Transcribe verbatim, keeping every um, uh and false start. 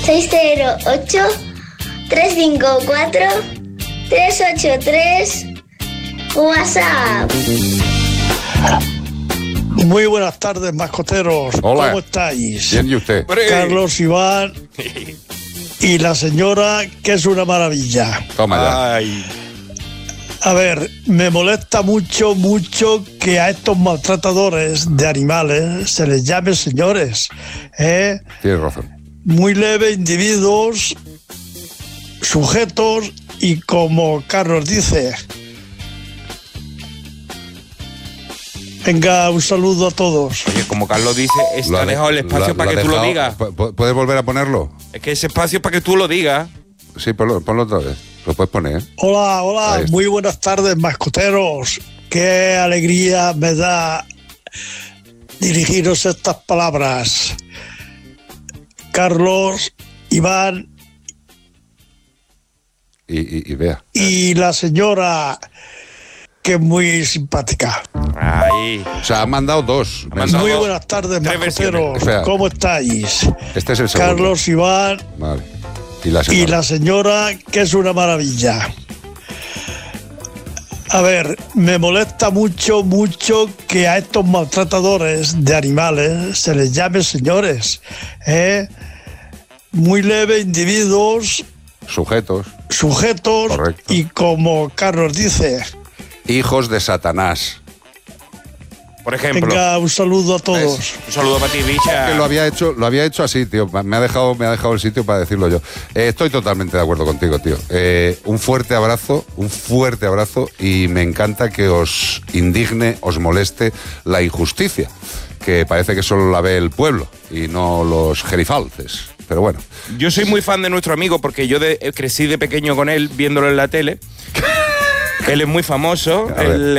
seis cero ocho, tres cinco cuatro, tres ocho tres. WhatsApp. Muy buenas tardes, mascoteros. Hola. ¿Cómo estáis? Bien, ¿y usted? Carlos, Iván y la señora, que es una maravilla. Toma ya. Ay. A ver, me molesta mucho, mucho que a estos maltratadores de animales se les llame señores. ¿eh? Tienes razón. Muy leve, individuos, sujetos y, como Carlos dice... Venga, un saludo a todos. Oye, como Carlos dice, es, Lo te ha ha de- dejado el espacio lo ha- para lo que ha tú lo dejado- digas. pu- ¿Puedes volver a ponerlo? Es que ese espacio es para que tú lo digas. Sí, ponlo, ponlo otra vez. Lo puedes poner, ¿eh? Hola, Ahí hola, está. muy buenas tardes, mascoteros. Qué alegría me da dirigiros estas palabras. Carlos, Iván Y, y, y vea. y la señora, que es muy simpática. Ay. O sea, han mandado dos. Ha mandado Muy dos. buenas tardes, Tres mascoteros. versiones. Espera. ¿Cómo estáis? Este es el segundo. Carlos, Iván Vale. Y la y señora. la señora, que es una maravilla. A ver, me molesta mucho, mucho que a estos maltratadores de animales se les llame señores. ¿eh? Muy leve, individuos, Sujetos. sujetos Correcto. y, como Carlos dice, Hijos de Satanás. Por ejemplo. venga, un saludo a todos. Un saludo para ti, bicha. Que lo había hecho, lo había hecho así, tío. Me ha dejado, me ha dejado el sitio para decirlo yo. Eh, estoy totalmente de acuerdo contigo, tío. Eh, un fuerte abrazo, un fuerte abrazo, y me encanta que os indigne, os moleste la injusticia, que parece que solo la ve el pueblo y no los gerifaltes. Pero bueno. Yo soy muy fan de nuestro amigo porque yo de- crecí de pequeño con él, viéndolo en la tele. Él es muy famoso. A ver. Él